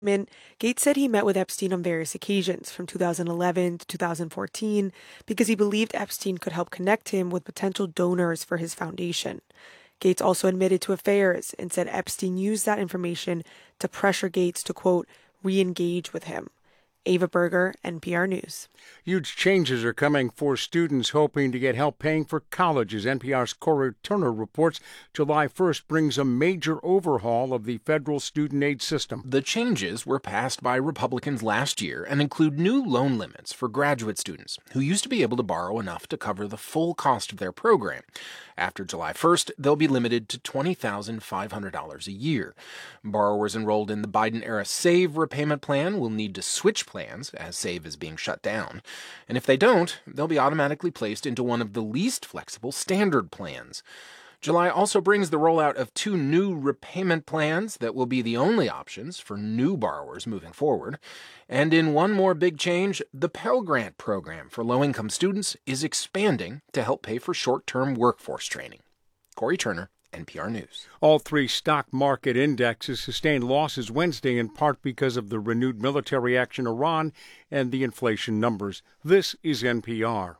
Gates said he met with Epstein on various occasions from 2011 to 2014 because he believed Epstein could help connect him with potential donors for his foundation. Gates also admitted to affairs and said Epstein used that information to pressure Gates to, quote, re-engage with him. Ava Berger, NPR News. Huge changes are coming for students hoping to get help paying for college. As NPR's Corey Turner reports, July 1st brings a major overhaul of the federal student aid system. The changes were passed by Republicans last year and include new loan limits for graduate students who used to be able to borrow enough to cover the full cost of their program. After July 1st, they'll be limited to $20,500 a year. Borrowers enrolled in the Biden-era SAVE repayment plan will need to switch plans as SAVE is being shut down. And if they don't, they'll be automatically placed into one of the least flexible standard plans. July also brings the rollout of 2 new repayment plans that will be the only options for new borrowers moving forward. And in one more big change, the Pell Grant program for low-income students is expanding to help pay for short-term workforce training. Corey Turner, NPR News. All 3 stock market indexes sustained losses Wednesday in part because of the renewed military action in Iran and the inflation numbers. This is NPR.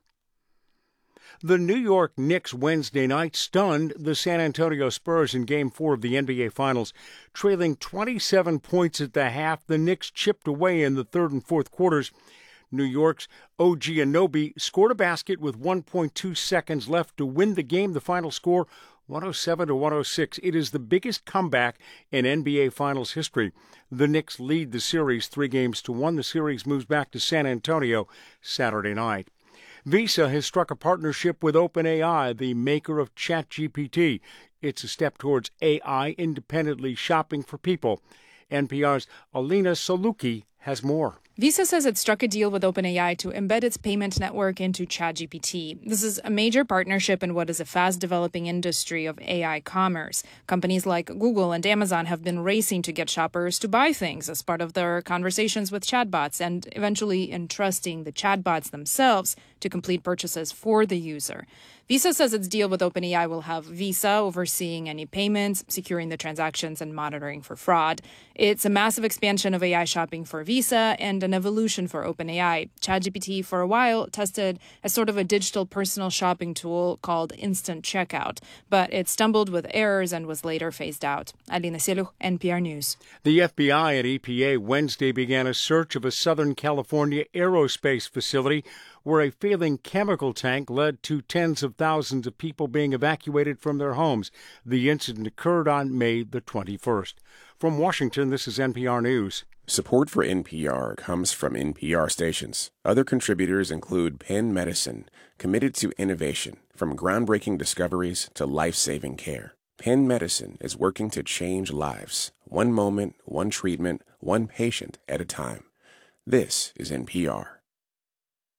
The New York Knicks Wednesday night stunned the San Antonio Spurs in Game 4 of the NBA Finals. Trailing 27 points at the half, the Knicks chipped away in the third and fourth quarters. New York's OG Anunoby scored a basket with 1.2 seconds left to win the game. The final score, 107-106. It is the biggest comeback in NBA Finals history. The Knicks lead the series 3-1. The series moves back to San Antonio Saturday night. Visa has struck a partnership with OpenAI, the maker of ChatGPT. It's a step towards AI independently shopping for people. NPR's Alina Saluki has more. Visa says it struck a deal with OpenAI to embed its payment network into ChatGPT. This is a major partnership in what is a fast-developing industry of AI commerce. Companies like Google and Amazon have been racing to get shoppers to buy things as part of their conversations with chatbots and eventually entrusting the chatbots themselves to complete purchases for the user. Visa says its deal with OpenAI will have Visa overseeing any payments, securing the transactions, and monitoring for fraud. It's a massive expansion of AI shopping for Visa and an evolution for OpenAI. ChatGPT, for a while, tested as sort of a digital personal shopping tool called Instant Checkout, but it stumbled with errors and was later phased out. Alina Selu, NPR News. The FBI and EPA Wednesday began a search of a Southern California aerospace facility where a failing chemical tank led to tens of thousands of people being evacuated from their homes. The incident occurred on May the 21st. From Washington, this is NPR News. Support for NPR comes from NPR stations. Other contributors include Penn Medicine, committed to innovation, from groundbreaking discoveries to life-saving care. Penn Medicine is working to change lives, one moment, one treatment, one patient at a time. This is NPR.